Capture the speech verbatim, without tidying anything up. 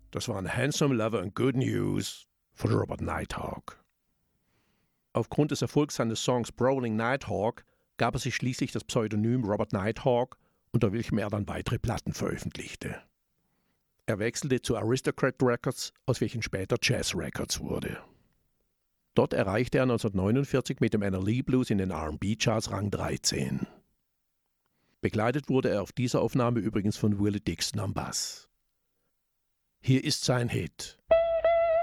Das waren Handsome Lover and Good News von Robert Nighthawk. Aufgrund des Erfolgs seines Songs Prowling Nighthawk gab er sich schließlich das Pseudonym Robert Nighthawk, unter welchem er dann weitere Platten veröffentlichte. Er wechselte zu Aristocrat Records, aus welchen später Jazz Records wurde. Dort erreichte er neunzehnhundertneunundvierzig mit dem Anna Lee Blues in den R and B-Charts Rang dreizehn. Begleitet wurde er auf dieser Aufnahme übrigens von Willie Dixon am Bass. Hier ist sein Hit.